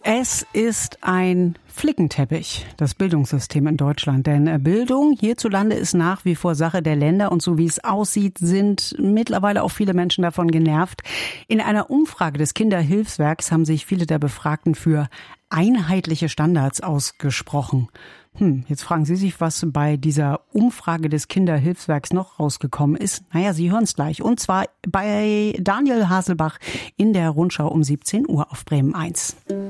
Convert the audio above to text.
Es ist ein Flickenteppich, das Bildungssystem in Deutschland. Denn Bildung hierzulande ist nach wie vor Sache der Länder. Und so wie es aussieht, sind mittlerweile auch viele Menschen davon genervt. In einer Umfrage des Kinderhilfswerks haben sich viele der Befragten für einheitliche Standards ausgesprochen. Jetzt fragen Sie sich, was bei dieser Umfrage des Kinderhilfswerks noch rausgekommen ist. Naja, Sie hören es gleich. Und zwar bei Daniel Haselbach in der Rundschau um 17 Uhr auf Bremen 1.